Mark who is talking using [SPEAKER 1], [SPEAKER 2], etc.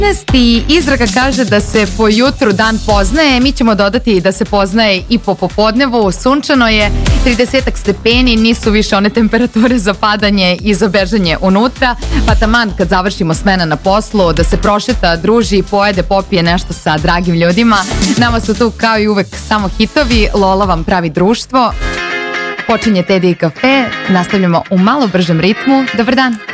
[SPEAKER 1] i izraka kaže da se po jutru dan poznaje. Mi ćemo dodati da se poznaje i po popodnevu. Sunčano je, 30 stepeni, nisu više one temperature za padanje i za bežanje unutra. Pa taman kad završimo smena na poslu, da se prošeta, druži, pojede, popije nešto sa dragim ljudima. Nama su tu kao i uvek samo hitovi. Lola vam pravi društvo. Počinje Teddy i kafe. Nastavljamo u malo bržem ritmu. Dobar dan.